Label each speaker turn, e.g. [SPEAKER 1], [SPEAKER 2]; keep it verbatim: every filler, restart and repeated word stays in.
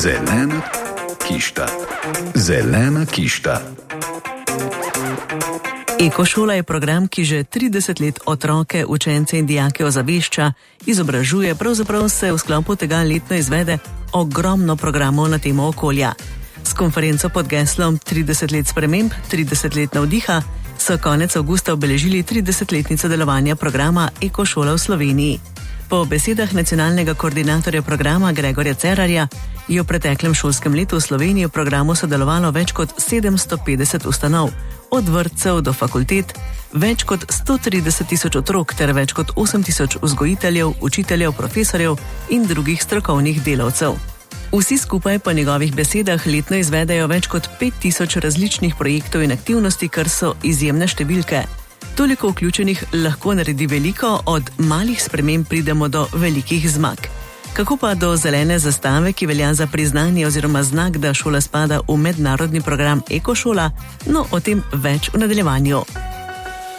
[SPEAKER 1] Zelena kišta. Zelena kišta.
[SPEAKER 2] Ekošola je program, ki že trideset let otroke, učence in dijake ozavešča, izobražuje, pravzaprav se v sklopu tega letno izvede ogromno programov na temo okolja. S konferenco pod geslom trideset let sprememb, trideset let navdiha so konec avgusta obeležili tridesetletnico delovanja programa Ekošola v Sloveniji. Po besedah nacionalnega koordinatorja programa Gregorja Cerarja je v preteklem šolskem letu v Sloveniji v programu sodelovalo več kot sedemsto petdeset ustanov, od vrtcev do fakultet, več kot sto trideset tisoč otrok ter več kot osem tisoč vzgojiteljev, učiteljev, profesorjev in drugih strokovnih delavcev. Vsi skupaj po njegovih besedah letno izvedejo več kot pet tisoč različnih projektov in aktivnosti, kar so izjemne številke. Toliko vključenih lahko naredi veliko, od malih sprememb pridemo do velikih zmag. Kako pa do zelene zastave, ki velja za priznanje oziroma znak, da šola spada v mednarodni program Ekošola? No, o tem več v nadaljevanju.